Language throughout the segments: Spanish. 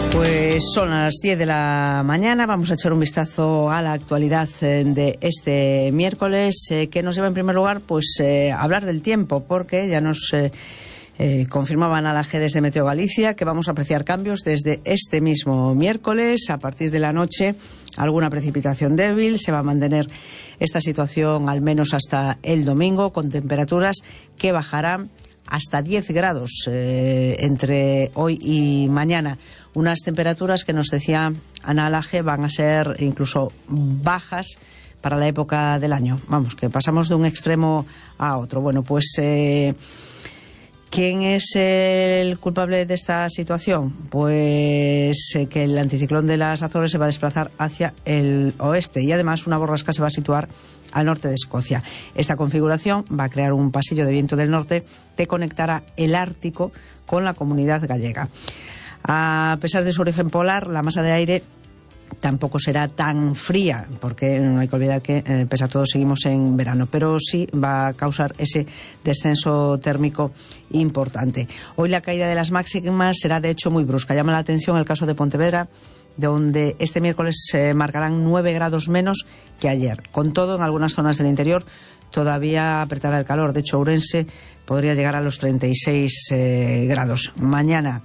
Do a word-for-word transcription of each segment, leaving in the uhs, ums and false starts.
Pues son las diez de la mañana, vamos a echar un vistazo a la actualidad de este miércoles, eh, que nos lleva en primer lugar pues eh, a hablar del tiempo, porque ya nos eh, eh, confirmaban a la G desde Meteo Galicia que vamos a apreciar cambios desde este mismo miércoles. A partir de la noche alguna precipitación débil, se va a mantener esta situación al menos hasta el domingo, con temperaturas que bajarán hasta diez grados eh, entre hoy y mañana. Unas temperaturas que nos decía Ana Laje van a ser incluso bajas para la época del año. Vamos, que pasamos de un extremo a otro. Bueno, pues eh, ¿quién es el culpable de esta situación? Pues eh, que el anticiclón de las Azores se va a desplazar hacia el oeste y además una borrasca se va a situar al norte de Escocia. Esta configuración va a crear un pasillo de viento del norte que conectará el Ártico con la Comunidad Gallega. A pesar de su origen polar, la masa de aire tampoco será tan fría, porque no hay que olvidar que, eh, pese a todo, seguimos en verano, pero sí va a causar ese descenso térmico importante. Hoy la caída de las máximas será, de hecho, muy brusca. Llama la atención el caso de Pontevedra, donde este miércoles se marcarán nueve grados menos que ayer. Con todo, en algunas zonas del interior todavía apretará el calor. De hecho, Ourense podría llegar a los treinta y seis eh, grados. Mañana,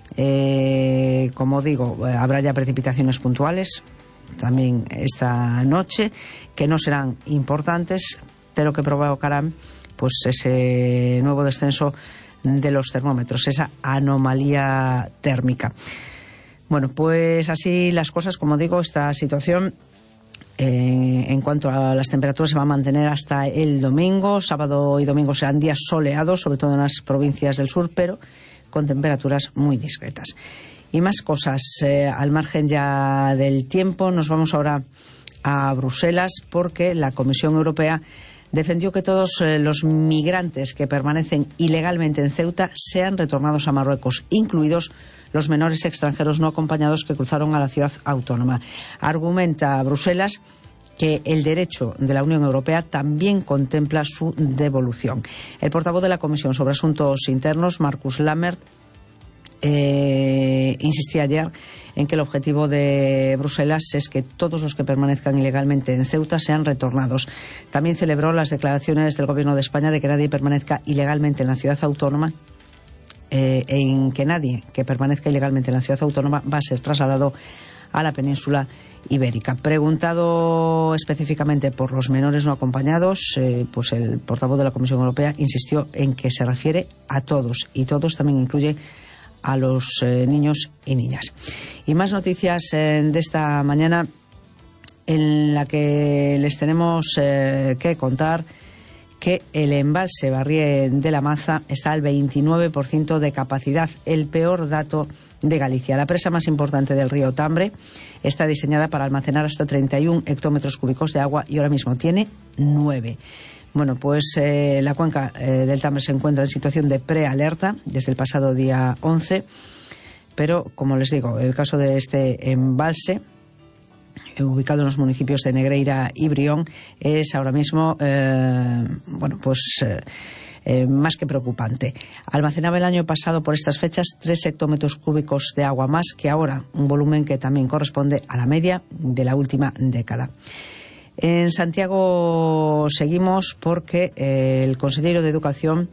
Eh, como digo, habrá ya precipitaciones puntuales también esta noche, que no serán importantes, pero que provocarán pues ese nuevo descenso de los termómetros, esa anomalía térmica. Bueno, pues así las cosas, como digo, esta situación eh, en cuanto a las temperaturas se va a mantener hasta el domingo. Sábado y domingo serán días soleados, sobre todo en las provincias del sur, pero con temperaturas muy discretas. Y más cosas, eh, al margen ya del tiempo, nos vamos ahora a Bruselas, porque la Comisión Europea defendió que todos eh, los migrantes que permanecen ilegalmente en Ceuta sean retornados a Marruecos, incluidos los menores extranjeros no acompañados que cruzaron a la ciudad autónoma. Argumenta Bruselas que el derecho de la Unión Europea también contempla su devolución. El portavoz de la Comisión sobre Asuntos Internos, Markus Lammert, eh, insistía ayer en que el objetivo de Bruselas es que todos los que permanezcan ilegalmente en Ceuta sean retornados. También celebró las declaraciones del Gobierno de España de que nadie permanezca ilegalmente en la ciudad autónoma, eh, en que nadie que permanezca ilegalmente en la ciudad autónoma va a ser trasladado a la península ibérica. Preguntado específicamente por los menores no acompañados, eh, pues el portavoz de la Comisión Europea insistió en que se refiere a todos, y todos también incluye a los eh, niños y niñas. Y más noticias eh, de esta mañana, en la que les tenemos eh, que contar que el embalse Barrié de la Maza está al veintinueve por ciento de capacidad, el peor dato de Galicia. La presa más importante del río Tambre está diseñada para almacenar hasta treinta y un hectómetros cúbicos de agua y ahora mismo tiene nueve. Bueno, pues eh, la cuenca eh, del Tambre se encuentra en situación de prealerta desde el pasado día once, pero, como les digo, el caso de este embalse, ubicado en los municipios de Negreira y Brión, es ahora mismo eh, bueno pues eh, eh, más que preocupante. Almacenaba el año pasado por estas fechas tres hectómetros cúbicos de agua más que ahora, un volumen que también corresponde a la media de la última década. En Santiago seguimos, porque eh, el consejero de Educación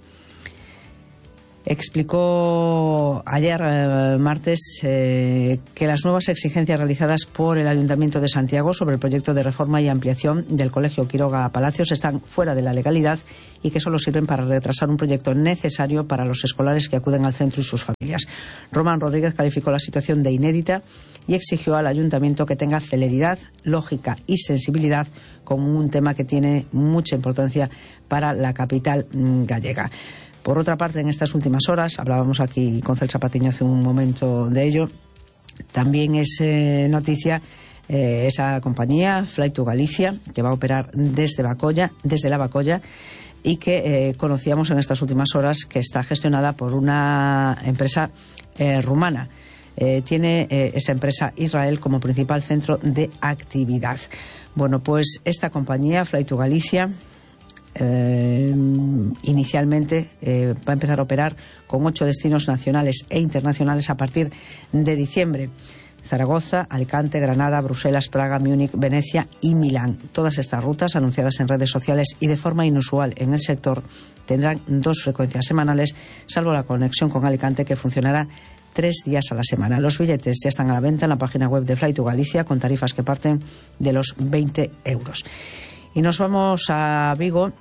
explicó ayer, eh, martes, eh, que las nuevas exigencias realizadas por el Ayuntamiento de Santiago sobre el proyecto de reforma y ampliación del Colegio Quiroga Palacios están fuera de la legalidad y que solo sirven para retrasar un proyecto necesario para los escolares que acuden al centro y sus familias. Román Rodríguez calificó la situación de inédita y exigió al Ayuntamiento que tenga celeridad, lógica y sensibilidad con un tema que tiene mucha importancia para la capital gallega. Por otra parte, en estas últimas horas, hablábamos aquí con Celsa Patiño hace un momento de ello, también es eh, noticia eh, esa compañía, Fly to Galicia, que va a operar desde Bacolla, desde la Bacolla, y que eh, conocíamos en estas últimas horas que está gestionada por una empresa eh, rumana. Eh, tiene eh, esa empresa Israel como principal centro de actividad. Bueno, pues esta compañía, Fly to Galicia, Eh, inicialmente eh, va a empezar a operar con ocho destinos nacionales e internacionales a partir de diciembre. Zaragoza, Alicante, Granada, Bruselas, Praga, Múnich, Venecia y Milán. Todas estas rutas, anunciadas en redes sociales y de forma inusual en el sector, tendrán dos frecuencias semanales, salvo la conexión con Alicante, que funcionará tres días a la semana. Los billetes ya están a la venta en la página web de Fly to Galicia, con tarifas que parten de los veinte euros. Y nos vamos a Vigo,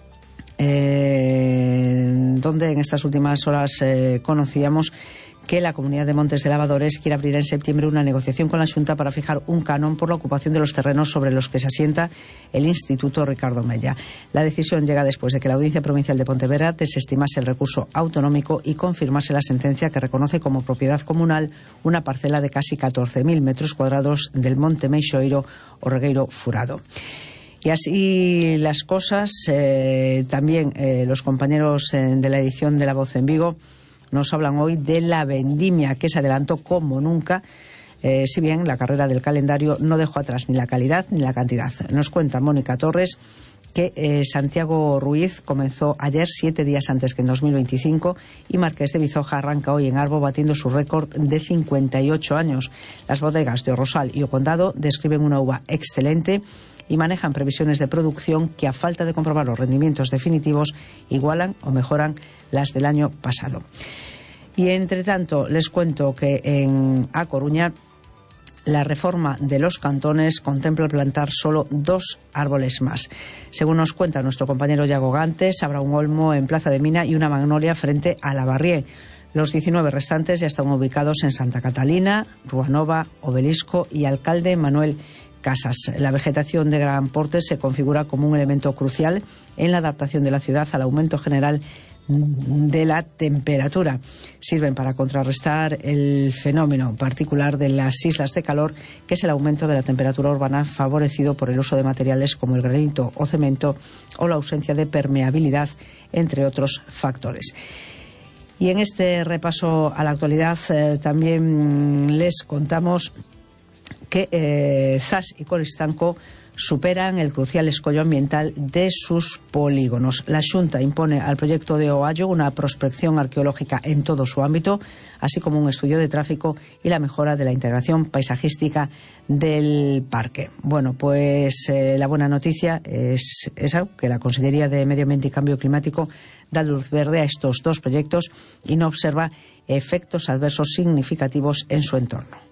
eh, donde en estas últimas horas eh, conocíamos que la Comunidad de Montes de Lavadores quiere abrir en septiembre una negociación con la Xunta para fijar un canon por la ocupación de los terrenos sobre los que se asienta el Instituto Ricardo Mella. La decisión llega después de que la Audiencia Provincial de Pontevedra desestimase el recurso autonómico y confirmase la sentencia que reconoce como propiedad comunal una parcela de casi catorce mil metros cuadrados del Monte Meixoeiro o Regueiro Furado. Y así las cosas, eh, también eh, los compañeros eh, de la edición de La Voz en Vigo nos hablan hoy de la vendimia, que se adelantó como nunca, eh, si bien la carrera del calendario no dejó atrás ni la calidad ni la cantidad. Nos cuenta Mónica Torres que eh, Santiago Ruiz comenzó ayer, siete días antes que en dos mil veinticinco, y Marqués de Bizoja arranca hoy en Arbo batiendo su récord de cincuenta y ocho años. Las bodegas de Orrosal y Ocondado describen una uva excelente y manejan previsiones de producción que, a falta de comprobar los rendimientos definitivos, igualan o mejoran las del año pasado. Y entre tanto, les cuento que en A Coruña la reforma de los cantones contempla plantar solo dos árboles más. Según nos cuenta nuestro compañero Iago Gantes, habrá un olmo en Plaza de Mina y una magnolia frente a la Barrié. Los diecinueve restantes ya están ubicados en Santa Catalina, Ruanova, Obelisco y Alcalde Manuel Casas. La vegetación de gran porte se configura como un elemento crucial en la adaptación de la ciudad al aumento general de la temperatura. Sirven para contrarrestar el fenómeno particular de las islas de calor, que es el aumento de la temperatura urbana favorecido por el uso de materiales como el granito o cemento o la ausencia de permeabilidad, entre otros factores. Y en este repaso a la actualidad eh, también les contamos que eh, Zas y Coristanco superan el crucial escollo ambiental de sus polígonos. La Xunta impone al proyecto de Oallo una prospección arqueológica en todo su ámbito, así como un estudio de tráfico y la mejora de la integración paisajística del parque. Bueno, pues eh, la buena noticia es esa, que la Consellería de Medio Ambiente y Cambio Climático da luz verde a estos dos proyectos y no observa efectos adversos significativos en su entorno.